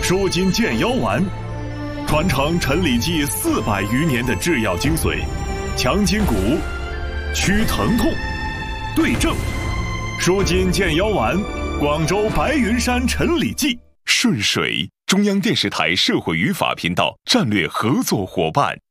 舒筋健腰丸，传承陈李济400余年的制药精髓，强筋骨，祛疼痛，对症。舒筋健腰丸，广州白云山陈李济。 顺水，中央电视台社会与法频道战略合作伙伴。